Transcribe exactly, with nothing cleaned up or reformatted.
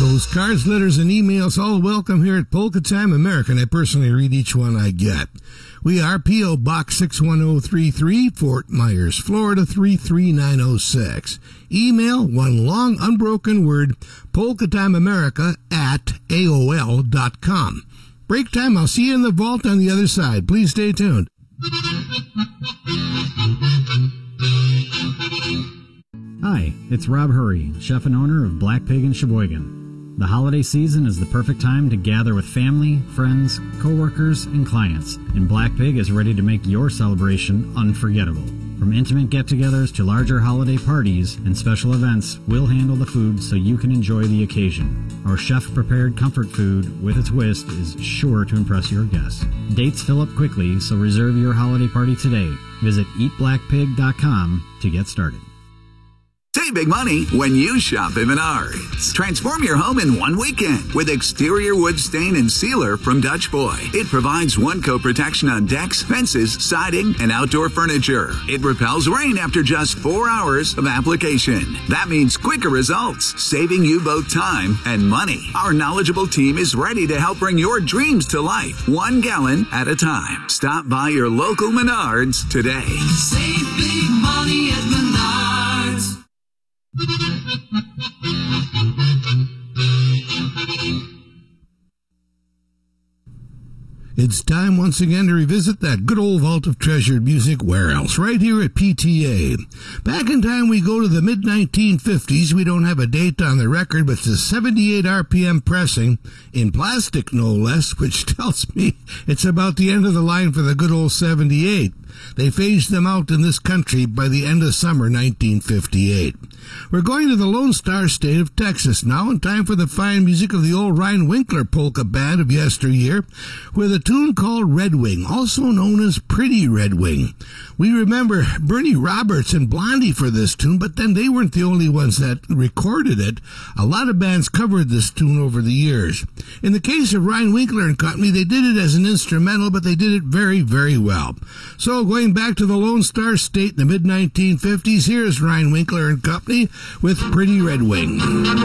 Postcards, letters, and emails, all welcome here at Polka Time America, and I personally read each one I get. We are P O. Box six one zero three three, Fort Myers, Florida three three nine zero six. Email, one long unbroken word, polkatimeamerica at A O L dot com. Break time, I'll see you in the vault on the other side. Please stay tuned. Hi, it's Rob Hurry, chef and owner of Black Pig in Sheboygan. The holiday season is the perfect time to gather with family, friends, coworkers, and clients, and Black Pig is ready to make your celebration unforgettable. From intimate get-togethers to larger holiday parties and special events, we'll handle the food so you can enjoy the occasion. Our chef-prepared comfort food with a twist is sure to impress your guests. Dates fill up quickly, so reserve your holiday party today. Visit eat black pig dot com to get started. Save big money when you shop at Menards. Transform your home in one weekend with exterior wood stain and sealer from Dutch Boy. It provides one-coat protection on decks, fences, siding, and outdoor furniture. It repels rain after just four hours of application. That means quicker results, saving you both time and money. Our knowledgeable team is ready to help bring your dreams to life, one gallon at a time. Stop by your local Menards today. Save big money at Menards. It's time once again to revisit that good old vault of treasured music. Where else? Right here at P T A. Back in time, we go to the mid nineteen fifties. We don't have a date on the record, but it's a seventy-eight R P M pressing, in plastic no less, which tells me it's about the end of the line for the good old seventy-eight. They phased them out in this country by the end of summer nineteen fifty-eight. We're going to the Lone Star State of Texas now, in time for the fine music of the old Ryan Winkler polka band of yesteryear, with a tune called Red Wing, also known as Pretty Red Wing. We remember Bernie Roberts and Blondie for this tune, but then they weren't the only ones that recorded it. A lot of bands covered this tune over the years. In the case of Ryan Winkler and Company, they did it as an instrumental, but they did it very, very well. So going back to the Lone Star State in the mid nineteen fifties, here's Ryan Winkler and Company with Pretty Red Wing.